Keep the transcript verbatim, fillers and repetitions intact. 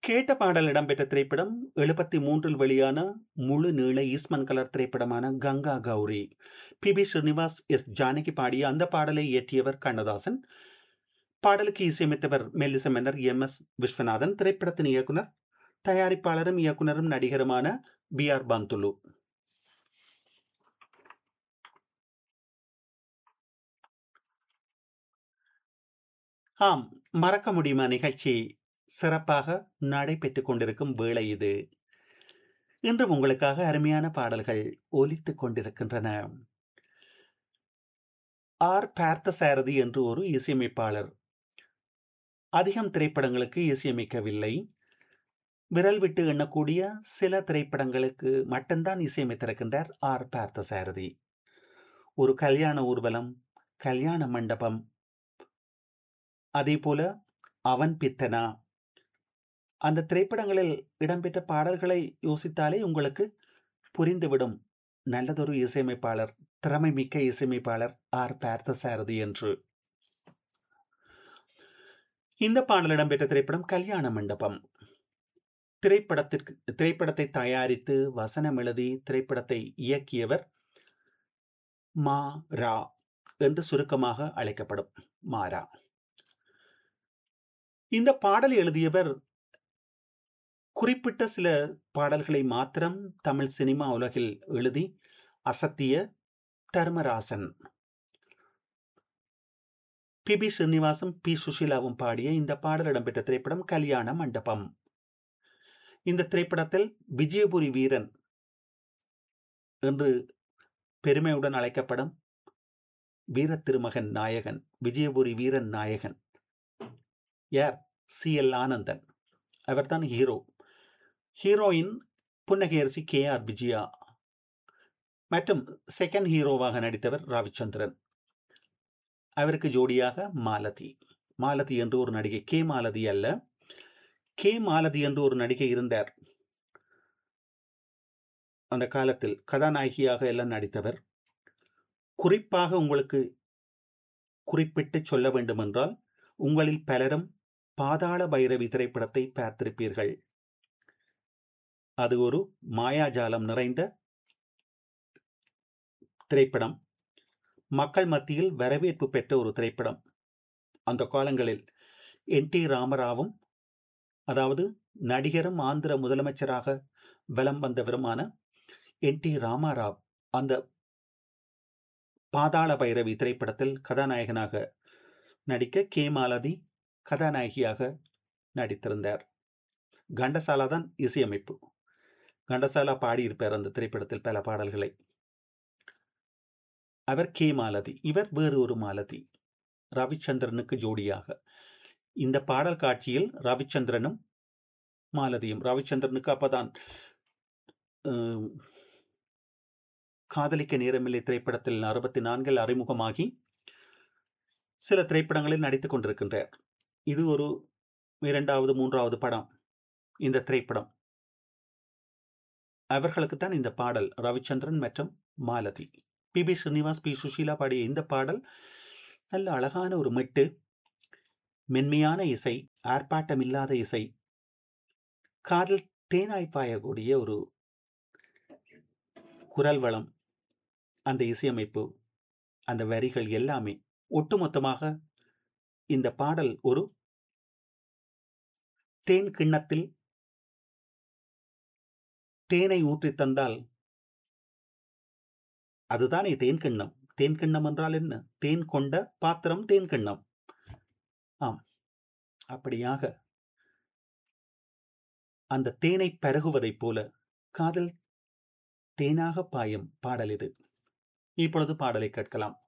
கேட்ட பாடல் இடம்பெற்ற திரைப்படம் எழுபத்தி மூன்றில் வெளியான முழு நீள ஈஸ்மன் கலர் திரைப்படமான Ganga Gowri. B B Srinivas, S Janaki பாடிய அந்த பாடலை இயற்றியவர் கண்ணதாசன். பாடலுக்கு இசையமைத்தவர் மெல்லிச மன்னர் எம் எஸ் விஸ்வநாதன். திரைப்படத்தின் இயக்குனர், தயாரிப்பாளரும் இயக்குனரும் நடிகருமான பி ஆர் பந்துலு. ஆம், மறக்க முடியுமா நிகழ்ச்சி சிறப்பாக நடைபெற்றுக் கொண்டிருக்கும் வேளை இது. இன்றும் உங்களுக்காக அருமையான பாடல்கள் ஒலித்துக் கொண்டிருக்கின்றன. ஆர் பார்த்தசாரதி என்று ஒரு இசையமைப்பாளர் அதிகம் திரைப்படங்களுக்கு இசையமைக்கவில்லை. விரல் விட்டு எண்ணக்கூடிய சில திரைப்படங்களுக்கு மட்டும்தான் இசையமைத்திருக்கின்றார் ஆர் பார்த்தசாரதி. ஒரு கல்யாண ஊர்வலம், கல்யாண மண்டபம், அதே போல அவன் பித்தனா, அந்த திரைப்படங்களில் இடம்பெற்ற பாடல்களை யோசித்தாலே உங்களுக்கு புரிந்துவிடும் நல்லதொரு இசையமைப்பாளர், திறமை மிக்க இசையமைப்பாளர் ஆர் பார்த்தசாரதி என்று. இந்த பாடல் இடம்பெற்ற திரைப்படம் கல்யாண மண்டபம். திரைப்படத்திற்கு திரைப்படத்தை தயாரித்து வசனம் எழுதி திரைப்படத்தை இயக்கியவர் மா ரா என்று சுருக்கமாக அழைக்கப்படும் மாரா. இந்த பாடல் எழுதியவர் குறிப்பிட்ட சில பாடல்களை மாத்திரம் தமிழ் சினிமா உலகில் எழுதி அசத்திய தர்மராசன். பி பி ஸ்ரீனிவாசும் பி சுஷீலாவும் பாடிய இந்த பாடல் இடம்பெற்ற திரைப்படம் கல்யாண மண்டபம். இந்த திரைப்படத்தில் விஜயபுரி வீரன் என்று பெருமையுடன் அழைக்கப்படும் வீர திருமகன் நாயகன், விஜயபுரி வீரன் நாயகன் யார்? C L Anandan. அவர்தான் hero. Heroine புன்னகையரசி K R Vijaya மற்றும் செகண்ட் ஹீரோவாக நடித்தவர் ரவிச்சந்திரன். அவருக்கு ஜோடியாக மாலதி. மாலதி என்று ஒரு நடிகை, கே மாலதி அல்ல, கே மாலதி என்று ஒரு நடிகை இருந்தார். அந்த காலத்தில் கதாநாயகியாக எல்லாம் நடித்தவர். குறிப்பாக உங்களுக்கு குறிப்பிட்டு சொல்ல வேண்டும் என்றால், உங்களில் பலரும் பாதாள பைரவி திரைப்படத்தை பார்த்திருப்பீர்கள். அது ஒரு மாயாஜாலம் நிறைந்த திரைப்படம். மக்கள் மத்தியில் வரவேற்பு பெற்ற ஒரு திரைப்படம். அந்த காலங்களில் என் டி ராமராவும், அதாவது நடிகரும் ஆந்திர முதலமைச்சராக வலம் வந்தவருமான என் டி ராமராவ் அந்த பாதாள பைரவி திரைப்படத்தில் கதாநாயகனாக நடிக்க கே மாலதி கதாநாயகியாக நடித்திருந்தார். கண்டசாலா தான் இசையமைப்பு. கண்டசாலா பாடியிருப்பார் அந்த திரைப்படத்தில் பல பாடல்களை. அவர் கே மாலதி, இவர் வேறு ஒரு மாலதி, ரவிச்சந்திரனுக்கு ஜோடியாக. இந்த பாடல் காட்சியில் ரவிச்சந்திரனும் மாலதியும், ரவிச்சந்திரனுக்கு அப்பதான் காதலிக்க நேரமில்லை திரைப்படத்தில் அறுபத்தி நான்கில் அறிமுகமாகி சில திரைப்படங்களில் நடித்துக் கொண்டிருக்கின்றார். இது ஒரு இரண்டாவது மூன்றாவது படம் இந்த திரைப்படம். அவர்களுக்குத்தான் இந்த பாடல், ரவிச்சந்திரன் மற்றும் Malathi. B B Srinivas, B Sushila பாடிய இந்த பாடல் நல்ல அழகான ஒரு மெட்டு, மென்மையான இசை, ஆர்ப்பாட்டம் இல்லாத இசை, காதல் தேனாய் பாயக்கூடிய ஒரு குரல் வளம், அந்த இசையமைப்பு, அந்த வரிகள் எல்லாமே ஒட்டுமொத்தமாக இந்த பாடல் ஒரு தேன் கிண்ணத்தில் தேனை ஊற்றி தந்தால் அதுதானே தேன் கிண்ணம். தேன் கிண்ணம் என்றால் என்ன? தேன் கொண்ட பாத்திரம் தேன் கிண்ணம். ஆம், அப்படியாக அந்த தேனை பருகுவதைப் போல காதல் தேனாக பாயும் பாடல் இது. இப்பொழுது பாடலை கேட்கலாம்.